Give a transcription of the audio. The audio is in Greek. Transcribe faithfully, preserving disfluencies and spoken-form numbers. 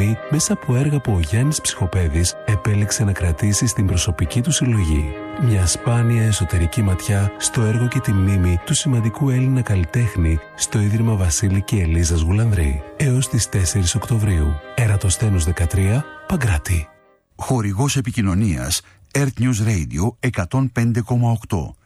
τιμή μέσα από έργα που ο Γιάννης Ψυχοπέδης επέλεξε να κρατήσει στην προσωπική του συλλογή. Μια σπάνια εσωτερική ματιά στο έργο και τη μνήμη του σημαντικού Έλληνα καλλιτέχνη στο Ίδρυμα Βασίλη και Ελίζας Γουλανδρή. Έως τις τέσσερις Οκτωβρίου. Ερατοσθένους δεκατρία, Παγκράτη. Χορηγός επικοινωνίας Earth News Radio εκατόν πέντε κόμμα οκτώ.